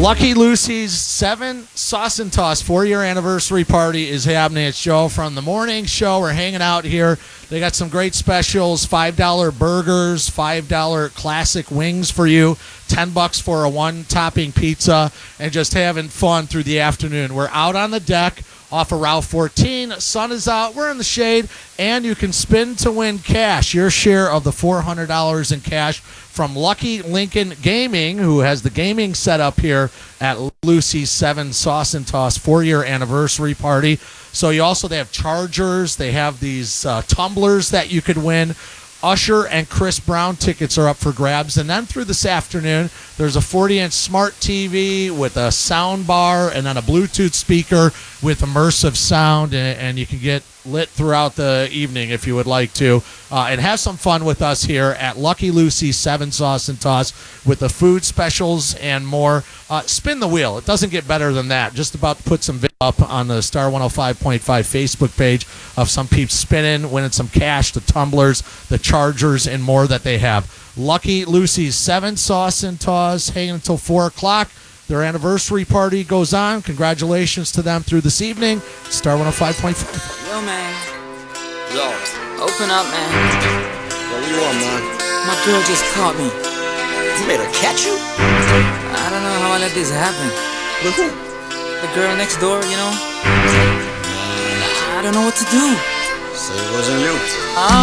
Lucky Lucy's 7 Sauce and Toss 4-year anniversary party is happening at Joe from the morning show. We're hanging out here. They got some great specials, $5 burgers, $5 classic wings for you, $10 for a one-topping pizza, and just having fun through the afternoon. We're out on the deck off of Route 14. Sun is out. We're in the shade, and you can spin to win cash, your share of the $400 in cash from Lucky Lincoln Gaming, who has the gaming set up here at Lucy's 7 Sauce and Toss 4-year anniversary party. So they have chargers. They have these tumblers that you could win. Usher and Chris Brown tickets are up for grabs. And then through this afternoon, there's a 40-inch smart TV with a sound bar and then a Bluetooth speaker with immersive sound, and you can get lit throughout the evening if you would like to. And have some fun with us here at Lucky Lucy's 7 Sauce and Toss with the food specials and more. Spin the wheel. It doesn't get better than that. Just about to put some video up on the Star 105.5 Facebook page of some peeps spinning, winning some cash, the tumblers, the chargers, and more that they have. Lucky Lucy's 7 Sauce and Toss hanging until 4 o'clock. Their anniversary party goes on. Congratulations to them through this evening. Star 105.5. Yo, man. Yo. Open up, man. Yo, what you want, man? My girl just caught me. You made her catch you? I don't know how I let this happen. With who? The girl next door, you know? I don't know what to do. So it wasn't you.